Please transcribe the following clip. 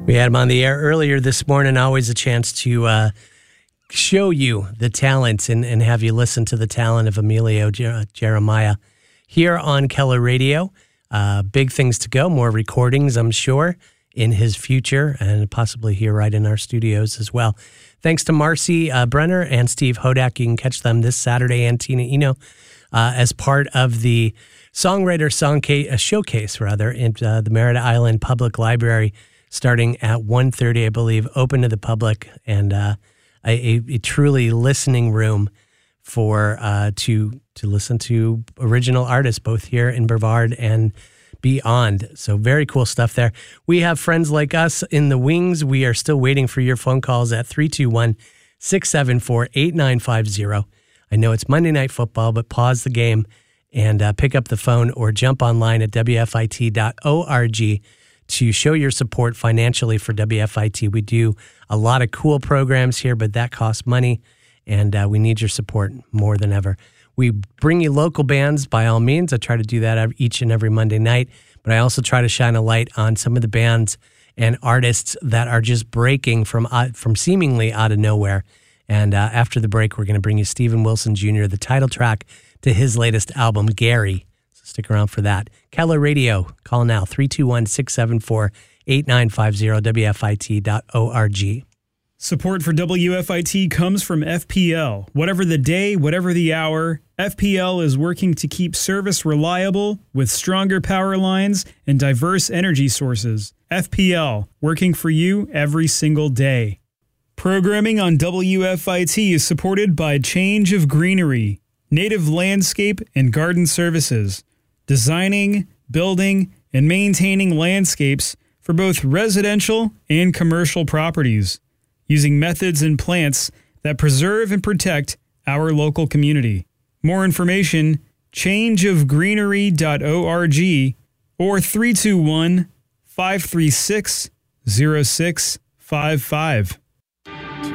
We had him on the air earlier this morning. Always a chance to show you the talent and have you listen to the talent of Emilio Jeremiah here on Keller Radio. Big things to go, more recordings, I'm sure, in his future, and possibly here right in our studios as well. Thanks to Marcy Brenner and Steve Hodak. You can catch them this Saturday, and Tina Eno, as part of the Songwriter Showcase, in the Merritt Island Public Library, starting at 1:30, I believe, open to the public, and a truly listening room for to listen to original artists, both here in Brevard and beyond. So very cool stuff there. We have friends like us in the wings. We are still waiting for your phone calls at 321-674-8950. I know it's Monday Night Football, but pause the game and pick up the phone or jump online at WFIT.org to show your support financially for WFIT. We do a lot of cool programs here, but that costs money, and we need your support more than ever. We bring you local bands by all means. I try to do that each and every Monday night, but I also try to shine a light on some of the bands and artists that are just breaking from seemingly out of nowhere. And after the break, we're going to bring you Steven Wilson Jr., the title track to his latest album, Gary. So stick around for that. Keller Radio, call now, 321-674-8950, WFIT.org. Support for WFIT comes from FPL. Whatever the day, whatever the hour, FPL is working to keep service reliable with stronger power lines and diverse energy sources. FPL, working for you every single day. Programming on WFIT is supported by Change of Greenery, Native Landscape and Garden Services, designing, building, and maintaining landscapes for both residential and commercial properties, using methods and plants that preserve and protect our local community. More information, changeofgreenery.org or 321-536-0655.